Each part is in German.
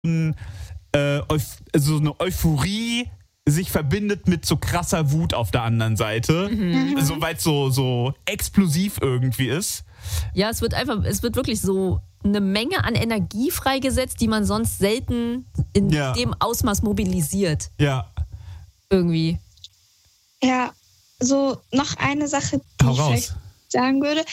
so eine Euphorie sich verbindet mit so krasser Wut auf der anderen Seite, so weil es so explosiv irgendwie ist. Ja, es wird wirklich so eine Menge an Energie freigesetzt, die man sonst selten in dem Ausmaß mobilisiert. Ja. Irgendwie. Ja, so noch eine Sache, die ich vielleicht sagen würde.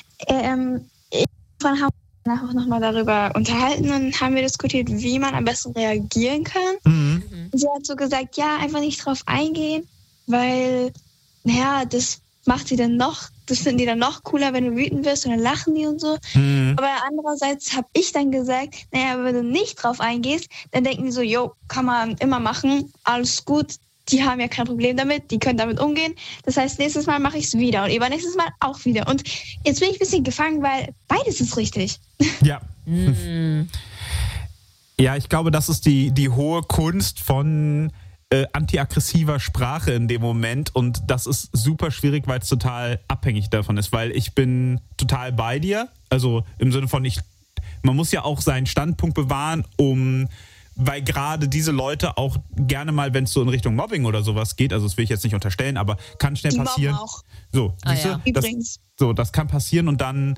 Wir haben auch nochmal darüber unterhalten und haben wir diskutiert, wie man am besten reagieren kann. Sie hat so gesagt, ja, einfach nicht drauf eingehen, weil, das finden die dann noch cooler, wenn du wütend wirst und dann lachen die und so. Aber andererseits habe ich dann gesagt, wenn du nicht drauf eingehst, dann denken die so, kann man immer machen, alles gut, die haben ja kein Problem damit, die können damit umgehen. Das heißt, nächstes Mal mache ich es wieder und übernächstes Mal auch wieder. Und jetzt bin ich ein bisschen gefangen, weil beides ist richtig. Ja. Ja, ich glaube, das ist die hohe Kunst von antiaggressiver Sprache in dem Moment und das ist super schwierig, weil es total abhängig davon ist, weil ich bin total bei dir, also im Sinne von man muss ja auch seinen Standpunkt bewahren, weil gerade diese Leute auch gerne mal, wenn es so in Richtung Mobbing oder sowas geht, also das will ich jetzt nicht unterstellen, aber kann schnell passieren. Auch. So, Übrigens. Das kann passieren und dann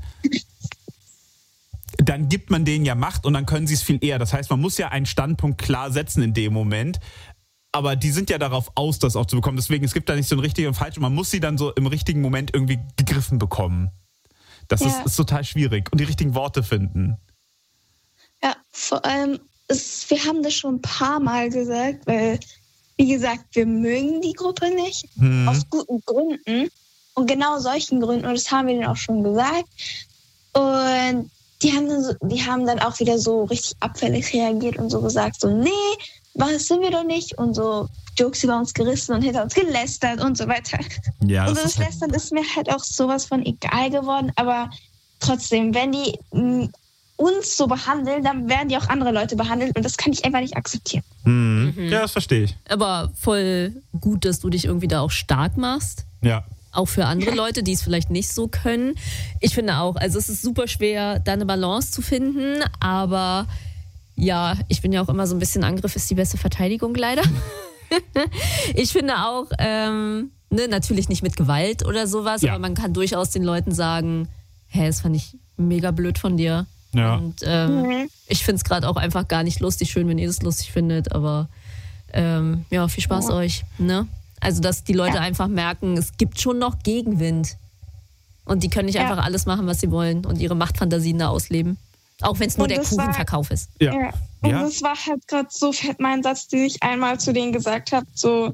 gibt man denen ja Macht und dann können sie es viel eher. Das heißt, man muss ja einen Standpunkt klar setzen in dem Moment. Aber die sind ja darauf aus, das auch zu bekommen. Deswegen, es gibt da nicht so ein richtig und falsch. Und man muss sie dann so im richtigen Moment irgendwie gegriffen bekommen. Das ist total schwierig. Und die richtigen Worte finden. Ja, vor allem, wir haben das schon ein paar Mal gesagt, weil, wie gesagt, wir mögen die Gruppe nicht. Aus guten Gründen. Und genau solchen Gründen. Und das haben wir denen auch schon gesagt. Und die haben dann auch wieder so richtig abfällig reagiert und so gesagt, so, nee, was sind wir doch nicht? Und so Jokes über uns gerissen und hinter uns gelästert und so weiter. Ja, und das Lästern ist mir halt auch sowas von egal geworden, aber trotzdem, wenn die uns so behandeln, dann werden die auch andere Leute behandelt und das kann ich einfach nicht akzeptieren. Ja, das verstehe ich. Aber voll gut, dass du dich irgendwie da auch stark machst. Ja. Auch für andere Leute, die es vielleicht nicht so können. Ich finde auch, also es ist super schwer, da eine Balance zu finden, aber ja, ich bin ja auch immer so ein bisschen, Angriff ist die beste Verteidigung, leider. Ich finde auch, natürlich nicht mit Gewalt oder sowas, aber man kann durchaus den Leuten sagen, das fand ich mega blöd von dir. Ja. Und ich finde es gerade auch einfach gar nicht lustig. Schön, wenn ihr das lustig findet, aber viel Spaß euch, ne? Also, dass die Leute einfach merken, es gibt schon noch Gegenwind. Und die können nicht einfach alles machen, was sie wollen und ihre Machtfantasien da ausleben. Auch wenn es nur der Kuchenverkauf ist. Ja. Und das war halt gerade so fett mein Satz, den ich einmal zu denen gesagt habe. So,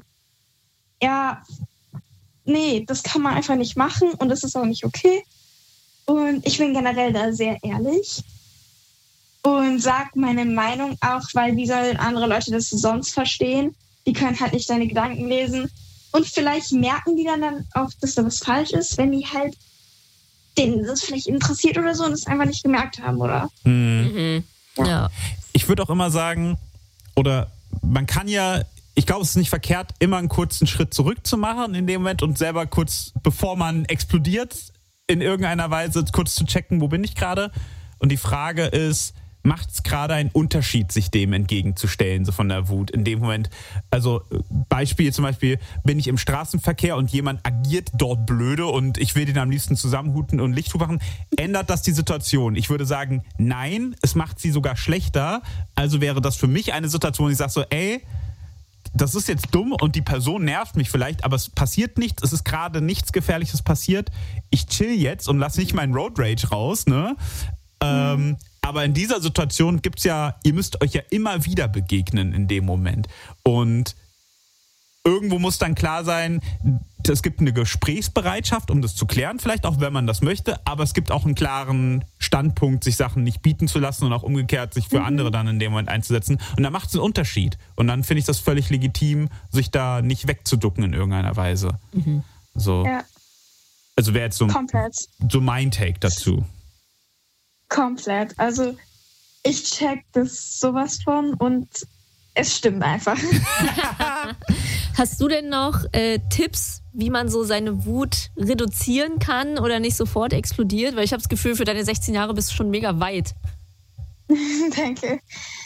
nee, das kann man einfach nicht machen und das ist auch nicht okay. Und ich bin generell da sehr ehrlich und sag meine Meinung auch, weil wie sollen andere Leute das sonst verstehen? Die können halt nicht deine Gedanken lesen. Und vielleicht merken die dann auch, dass da was falsch ist, wenn die halt denen das vielleicht interessiert oder so und es einfach nicht gemerkt haben, oder? Ja. Ich würde auch immer sagen, oder man kann ja, ich glaube, es ist nicht verkehrt, immer einen kurzen Schritt zurück zu machen in dem Moment und selber kurz, bevor man explodiert, in irgendeiner Weise kurz zu checken, wo bin ich gerade? Und die Frage ist, macht es gerade einen Unterschied, sich dem entgegenzustellen, so von der Wut in dem Moment? Also zum Beispiel, bin ich im Straßenverkehr und jemand agiert dort blöde und ich will den am liebsten zusammenhuten und Licht machen. Ändert das die Situation? Ich würde sagen, nein, es macht sie sogar schlechter. Also wäre das für mich eine Situation, wo ich sage so, das ist jetzt dumm und die Person nervt mich vielleicht, aber es passiert nichts, es ist gerade nichts Gefährliches passiert. Ich chill jetzt und lasse nicht meinen Road Rage raus, ne? Aber in dieser Situation gibt's ja, ihr müsst euch ja immer wieder begegnen in dem Moment. Und irgendwo muss dann klar sein, es gibt eine Gesprächsbereitschaft, um das zu klären, vielleicht auch, wenn man das möchte, aber es gibt auch einen klaren Standpunkt, sich Sachen nicht bieten zu lassen und auch umgekehrt, sich für andere dann in dem Moment einzusetzen. Und da macht es einen Unterschied. Und dann finde ich das völlig legitim, sich da nicht wegzuducken in irgendeiner Weise. So. Ja. Also wäre jetzt so mein Take dazu. Komplett. Also ich check das sowas von und es stimmt einfach. Hast du denn noch Tipps, wie man so seine Wut reduzieren kann oder nicht sofort explodiert? Weil ich habe das Gefühl, für deine 16 Jahre bist du schon mega weit. Danke.